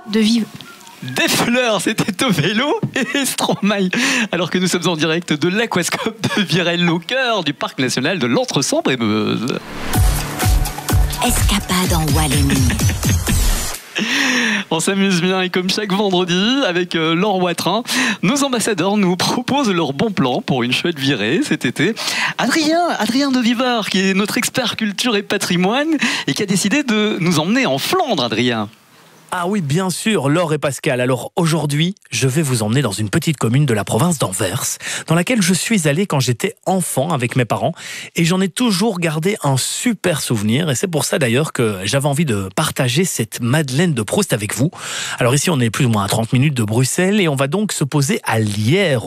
de vivre. Des fleurs, c'était au vélo et Stromae. Alors que nous sommes en direct de l'aquascope de Virel, au cœur du parc national de l'Entre-Sambre-et-Meuse. Escapade en Wallonie. On s'amuse bien et comme chaque vendredi, avec Laure Watrin, nos ambassadeurs nous proposent leur bon plan pour une chouette virée cet été. Adrien de Vivard, qui est notre expert culture et patrimoine et qui a décidé de nous emmener en Flandre, Adrien. Ah oui, bien sûr, Laure et Pascal. Alors aujourd'hui, je vais vous emmener dans une petite commune de la province d'Anvers, dans laquelle je suis allé quand j'étais enfant avec mes parents, et j'en ai toujours gardé un super souvenir, et c'est pour ça d'ailleurs que j'avais envie de partager cette Madeleine de Proust avec vous. Alors ici, on est plus ou moins à 30 minutes de Bruxelles, et on va donc se poser à Lierre,